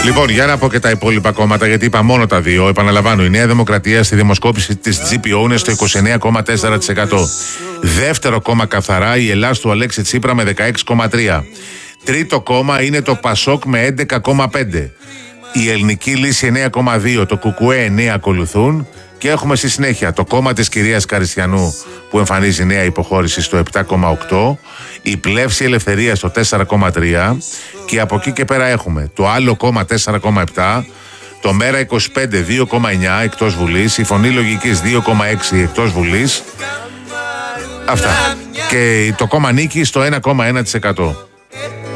Λοιπόν, για να πω και τα υπόλοιπα κόμματα, γιατί είπα μόνο τα δύο. Επαναλαμβάνω, η Νέα Δημοκρατία στη δημοσκόπηση της GPO είναι στο 29,4%. Δεύτερο κόμμα καθαρά η Ελλάς του Αλέξη Τσίπρα με 16,3%. Τρίτο κόμμα είναι το Πασόκ με 11,5%. Η Ελληνική Λύση 9,2%. Το Κουκουέ 9% ακολουθούν. Και έχουμε στη συνέχεια το κόμμα της κυρίας Καριστιανού που εμφανίζει νέα υποχώρηση στο 7,8%. Η Πλεύση Ελευθερία στο 4,3%. Και από εκεί και πέρα έχουμε το άλλο κόμμα 4,7%. Το Μέρα 25 2,9% εκτός Βουλής. Η Φωνή Λογικής 2,6% εκτός Βουλής. Αυτά. Και το κόμμα Νίκη στο 1,1%.